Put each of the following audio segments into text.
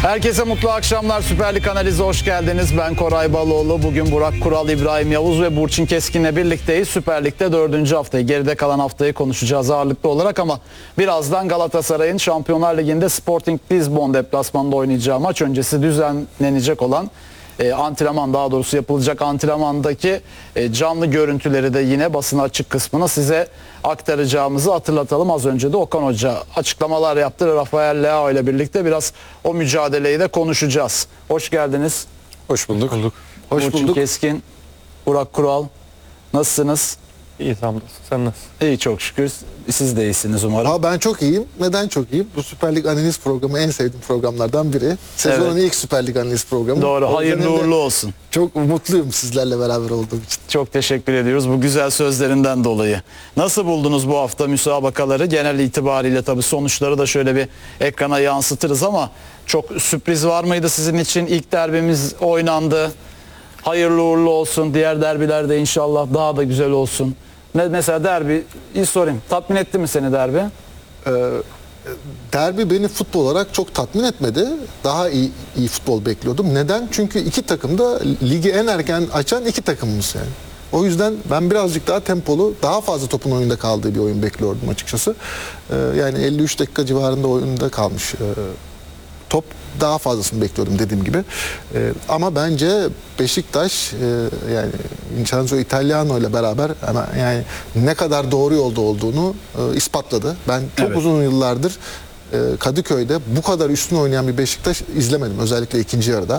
Herkese mutlu akşamlar. Süper Lig analize hoş geldiniz. Ben Koray Baloğlu. Bugün Burak Kural, İbrahim Yavuz ve Burçin Keskin'le birlikteyiz. Süper Lig'de 4. haftayı, geride kalan haftayı konuşacağız ağırlıklı olarak ama birazdan Galatasaray'ın Şampiyonlar Ligi'nde Sporting Lisbon deplasmanında oynayacağı maç öncesi düzenlenecek olan antrenman, daha doğrusu yapılacak antrenmandaki canlı görüntüleri de yine basın açık kısmına size aktaracağımızı hatırlatalım. Az önce de Okan Hoca açıklamalar yaptı. Rafael Leao ile birlikte biraz o mücadeleyi de konuşacağız. Hoş geldiniz. Hoş bulduk. Hoş bulduk. Keskin, Burak Kural, nasılsınız? İyi, tamam. Sen nasılsın? İyi, çok şükür. Siz de iyisiniz umarım. Ben çok iyiyim. Neden çok iyiyim? Bu Süper Lig analiz programı en sevdiğim programlardan biri. Sezonun ilk Süper Lig analiz programı. Doğru. Hayırlı uğurlu olsun. Çok mutluyum sizlerle beraber olduğum için. Çok teşekkür ediyoruz bu güzel sözlerinden dolayı. Nasıl buldunuz bu hafta müsabakaları? Genel itibariyle tabii sonuçları da şöyle bir ekrana yansıtırız ama çok sürpriz var mıydı sizin için? İlk derbimiz oynandı. Hayırlı uğurlu olsun. Diğer derbilerde inşallah daha da güzel olsun. Mesela derbi, iyi sorayım. Tatmin etti mi seni derbi? Derbi beni futbol olarak çok tatmin etmedi. Daha iyi futbol bekliyordum. Neden? Çünkü iki takım da ligi en erken açan iki takımımız yani. O yüzden ben birazcık daha tempolu, daha fazla topun oyunda kaldığı bir oyun bekliyordum açıkçası. Yani 53 dakika civarında oyunda kalmış top, daha fazlasını bekliyordum dediğim gibi. Ama bence Beşiktaş yani Vincenzo Italiano ile beraber yani ne kadar doğru yolda olduğunu ispatladı. Ben çok uzun yıllardır Kadıköy'de bu kadar üstün oynayan bir Beşiktaş izlemedim. Özellikle ikinci yarıda.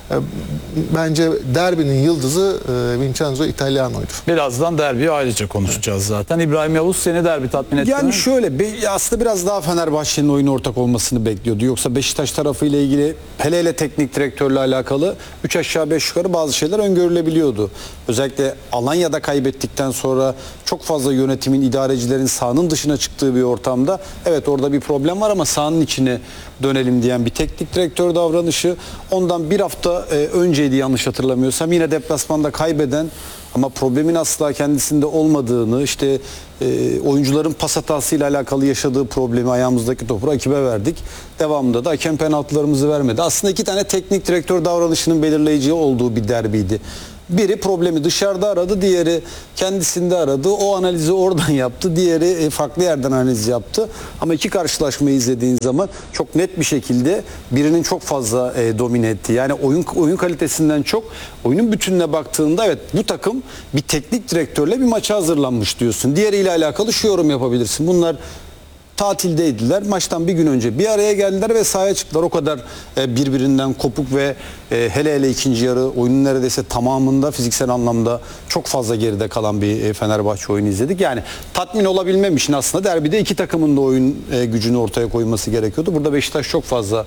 Bence derbinin yıldızı Vincenzo Italiano'ydu. Birazdan derbiyi ayrıca konuşacağız zaten. İbrahim Yavuz, seni derbi tatmin etti mi? Yani şöyle aslında biraz daha Fenerbahçe'nin oyun ortak olmasını bekliyordu. Yoksa Beşiktaş tarafıyla ilgili hele teknik direktörle alakalı 3 aşağı 5 yukarı bazı şeyler öngörülebiliyordu. Özellikle Alanya'da kaybettikten sonra çok fazla yönetimin, idarecilerin sahanın dışına çıktığı bir ortamda evet orada bir problem var ama sahanın içine dönelim diyen bir teknik direktör davranışı. Ondan bir hafta önceydi yanlış hatırlamıyorsam, yine deplasmanda kaybeden ama problemin asla kendisinde olmadığını, işte oyuncuların pas hatasıyla alakalı yaşadığı problemi, ayağımızdaki topu rakibe verdik. Devamında da hakem penaltılarımızı vermedi. Aslında iki tane teknik direktör davranışının belirleyici olduğu bir derbiydi. Biri problemi dışarıda aradı, diğeri kendisinde aradı. O analizi oradan yaptı, diğeri farklı yerden analiz yaptı. Ama iki karşılaşmayı izlediğin zaman çok net bir şekilde birinin çok fazla domine etti. Yani oyun kalitesinden çok oyunun bütününe baktığında evet bu takım bir teknik direktörle bir maça hazırlanmış diyorsun. Diğeriyle alakalı şu yorum yapabilirsin. Bunlar tatildeydiler. Maçtan bir gün önce bir araya geldiler ve sahaya çıktılar. O kadar birbirinden kopuk ve hele ikinci yarı oyunun neredeyse tamamında fiziksel anlamda çok fazla geride kalan bir Fenerbahçe oyunu izledik. Yani tatmin olabilmem için aslında derbide iki takımın da oyun gücünü ortaya koyması gerekiyordu. Burada Beşiktaş çok fazla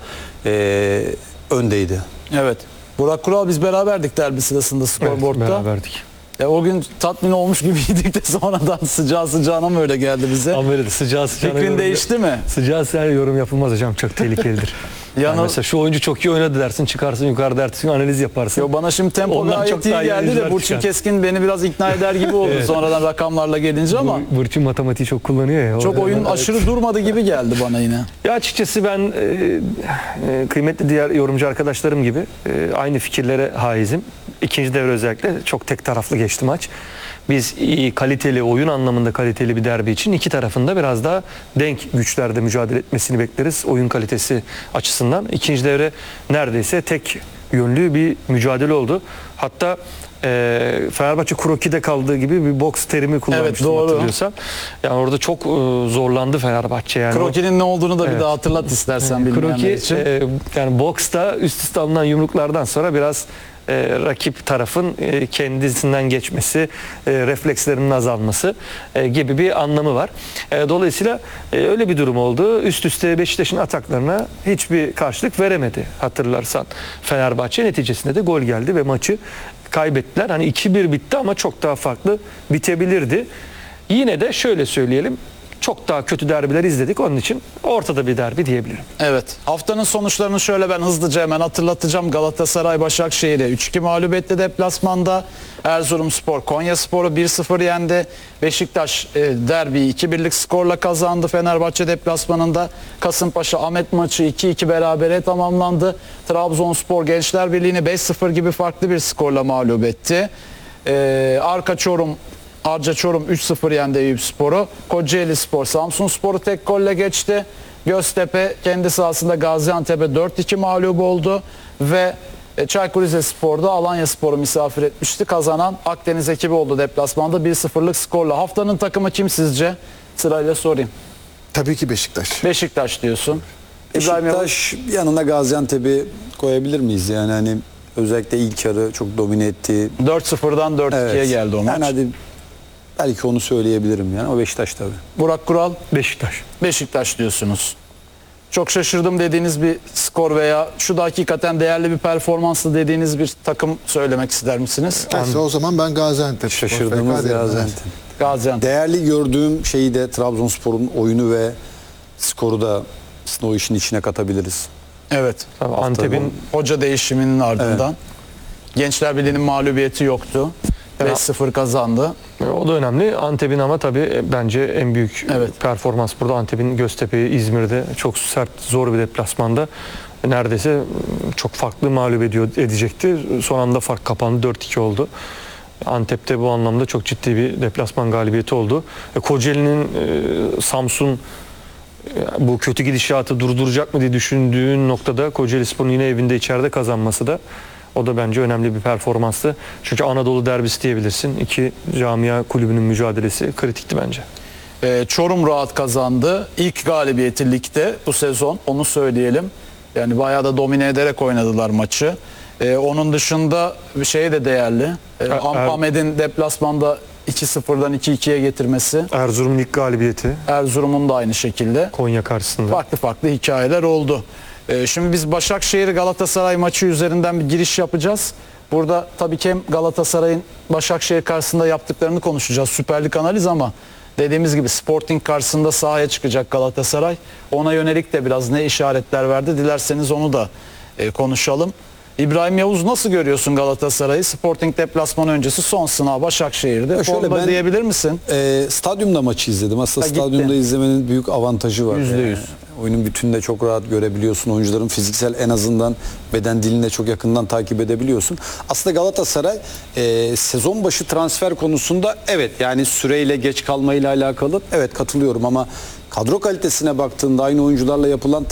öndeydi. Evet. Burak Kural, biz beraberdik derbi sırasında skorboardta. Evet, beraberdik. O gün tatmin olmuş gibiydik de sonradan sıcağı sıcağına mı öyle geldi bize? Ama öyle de sıcağı sıcağına Fikrin değişti mi? Sıcağı sıcağına yorum yapılmaz hocam, çok tehlikelidir. Yani mesela şu oyuncu çok iyi oynadı dersin, çıkarsın yukarıda ertesi gün analiz yaparsın. Yo, bana şimdi tempo Ondan gayet çok iyi daha iyi geldi de analizler Burçin çıkar. Keskin beni biraz ikna eder gibi oldu Evet. sonradan rakamlarla gelince ama Burçin matematiği çok kullanıyor ya. çok oyun aşırı durmadı gibi geldi bana yine. Ya açıkçası ben kıymetli diğer yorumcu arkadaşlarım gibi aynı fikirlere haizim. İkinci devre özellikle çok tek taraflı geçti maç. Biz kaliteli, oyun anlamında kaliteli bir derbi için iki tarafında biraz daha denk güçlerde mücadele etmesini bekleriz oyun kalitesi açısından. İkinci devre neredeyse tek yönlü bir mücadele oldu. Hatta Fenerbahçe kroki'de kaldığı gibi bir boks terimi kullanmıştım, evet, doğru. hatırlıyorsan. Yani orada çok zorlandı Fenerbahçe. Yani Kroki'nin ne olduğunu da bir Evet. daha hatırlat istersen bilmeyenler kroki, için. yani boksta üst üste alınan yumruklardan sonra biraz rakip tarafın kendisinden geçmesi, reflekslerinin azalması gibi bir anlamı var. Dolayısıyla öyle bir durum oldu. Üst üste Beşiktaş'ın ataklarına hiçbir karşılık veremedi hatırlarsan. Fenerbahçe neticesinde de gol geldi ve maçı kaybettiler. Hani 2-1 bitti ama çok daha farklı bitebilirdi. Yine de şöyle söyleyelim. çok daha kötü derbiler izledik. Onun için ortada bir derbi diyebilirim. Evet. Haftanın sonuçlarını şöyle ben hızlıca hemen hatırlatacağım. Galatasaray Başakşehir'e 3-2 mağlup etti deplasmanda. Erzurumspor Konyaspor'u 1-0 yendi. Beşiktaş derbiyi 2-1'lik skorla kazandı. Fenerbahçe deplasmanında Kasımpaşa Ahmet maçı 2-2 berabere tamamlandı. Trabzonspor Gençler Birliği'ni 5-0 gibi farklı bir skorla mağlup etti. Arca Çorum 3-0 yendi Eyüpspor'u. Kocaelispor Samsunspor'u tek golle geçti. Göztepe kendi sahasında Gaziantep'e 4-2 mağlup oldu ve Çaykur Rizespor'da Alanyaspor'u misafir etmişti. Kazanan Akdeniz ekibi oldu deplasmanda 1-0'lık skorla. Haftanın takımı kim sizce? Sırayla sorayım. Tabii ki Beşiktaş. Beşiktaş diyorsun. İbrahim Yavuz. Beşiktaş yanına Gaziantep'i koyabilir miyiz? Yani hani özellikle ilk yarı çok domine etti. 4-0'dan 4-2'ye geldi o maç. Yani hadi belki onu söyleyebilirim yani. O Beşiktaş tabii. Burak Kural, Beşiktaş. Beşiktaş diyorsunuz. Çok şaşırdım dediğiniz bir skor veya şu da hakikaten değerli bir performanslı dediğiniz bir takım söylemek ister misiniz? Neyse, o zaman ben Gaziantep. Şaşırdığımız FK derim, Gaziantep. Gaziantep. Değerli gördüğüm şeyi de Trabzonspor'un oyunu ve skoru da aslında o işin içine katabiliriz. Evet. Tabii Antep'in Hoca değişiminin ardından. Gençler Birliği'nin mağlubiyeti yoktu. Evet. 5-0 kazandı. o da önemli. Antep'in ama tabii bence en büyük Evet. performans burada Antep'in Göztepe'yi İzmir'de çok sert, zor bir deplasmanda neredeyse çok farklı mağlup edecekti. Son anda fark kapandı. 4-2 oldu. Antep'te bu anlamda çok ciddi bir deplasman galibiyeti oldu. Kocaeli'nin Samsun bu kötü gidişatı durduracak mı diye düşündüğün noktada Kocaelispor'un yine evinde içeride kazanması da o da bence önemli bir performanstı. Çünkü Anadolu derbisi diyebilirsin. İki camia kulübünün mücadelesi kritikti bence. Çorum rahat kazandı. İlk galibiyeti ligde bu sezon, onu söyleyelim. Yani bayağı da domine ederek oynadılar maçı. Onun dışında bir şey de değerli. Ahmet'in deplasmanda 2-0'dan 2-2'ye getirmesi. Erzurum'un ilk galibiyeti Erzurum'un da aynı şekilde. Konya karşısında. Farklı hikayeler oldu. Şimdi biz Başakşehir Galatasaray maçı üzerinden bir giriş yapacağız. Burada tabii ki hem Galatasaray'ın Başakşehir karşısında yaptıklarını konuşacağız. Süper Lig analiz ama dediğimiz gibi Sporting karşısında sahaya çıkacak Galatasaray. Ona yönelik de biraz ne işaretler verdi. Dilerseniz onu da konuşalım. İbrahim Yavuz, nasıl görüyorsun Galatasaray'ı? Sporting deplasmanı öncesi son sınav Başakşehir'de. Şöyle Formda ben- diyebilir misin? Stadyumda maçı izledim. Aslında Ha, gittin. stadyumda izlemenin büyük avantajı var. %100. Oyunun bütününü de çok rahat görebiliyorsun. Oyuncuların fiziksel en azından beden dilini de çok yakından takip edebiliyorsun. Aslında Galatasaray sezon başı transfer konusunda evet yani süreyle geç kalmayla alakalı evet katılıyorum ama kadro kalitesine baktığında aynı oyuncularla yapılan